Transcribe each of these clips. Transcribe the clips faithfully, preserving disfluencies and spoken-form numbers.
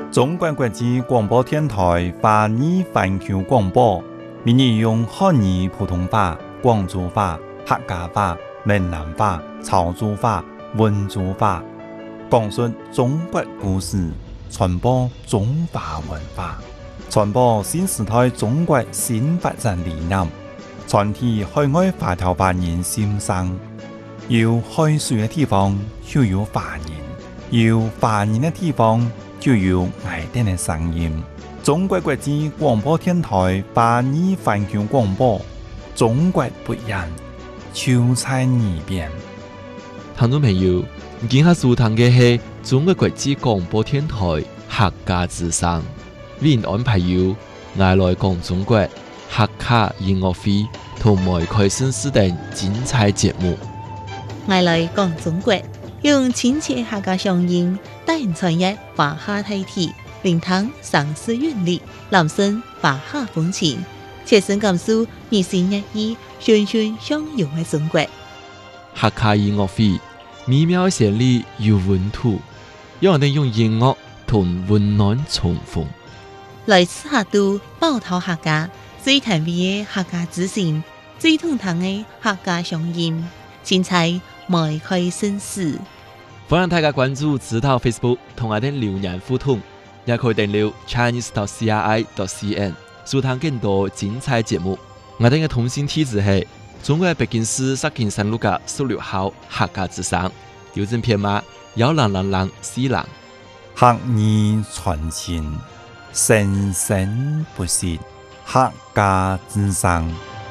中国国际广播电台华语环球广播，每日用汉语普通话、广州话、客家话、闽南话、潮州话、温州话，讲述中国故事，传播中华文化，传播新时代中国新发展理念，传递海外华侨华人心声。有海水的地方就有华人，有华人的地方就有爱丁的声音。中国国际广播电台华语环球广播，中国不一样，就在耳边。 听众朋友，今下收听的是中国国际广播电台客家之声，为您安排有爱来讲中国客家音乐会同埋开新时等精彩节目。 爱来讲中国，用亲切客家乡音带人传阅华夏大体，聆听城市韵律，揽声华夏风情，切身感受日新月异、循循相融的中国。 客家音乐会美妙旋律有温度，让我哋用音乐同温暖重逢。 来自客都包头客家最甜美的客家之声，最通透的客家乡音，精彩迈开新事。 欢迎大家关注指导 Facebook 同我哋留言互动，也可以订阅 Chinese dot C R I dot C N 收聽更多精彩節目。我哋嘅通信地址係中國北京市石景山路嘅十六號客家之聲，郵政編碼幺零零零四零。 客語傳情，生生不息，客家之聲。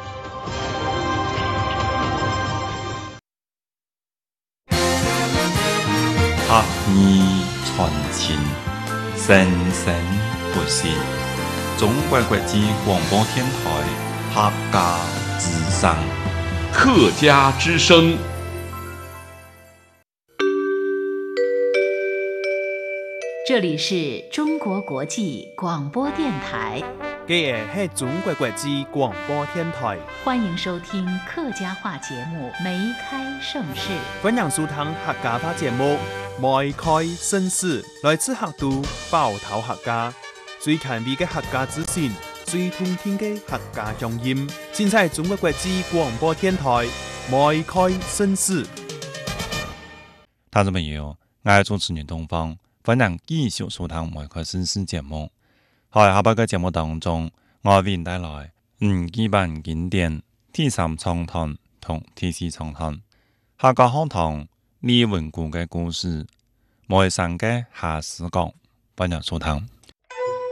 客語傳情，生生不息。中國國際廣播電台客家之聲。 客家之聲。 这里是中国国际广播电台， 这个是中国国际广播电台， 欢迎收听客家话节目《梅开盛世》。 欢迎收听客家话节目《梅开盛世》，来自客都包头客家，最前卫嘅客家资讯，最通天嘅客家乡音，尽在中国国际广播电台《梅开盛世》。 聽眾朋友，我係主持人東方。歡迎繼續收聽《梅開盛世》節目。喺下半個節目當中，我為您帶來五幾版經典第三長談同第四長談，客家學堂李文固嘅故事，梅山嘅下士講，歡迎收聽。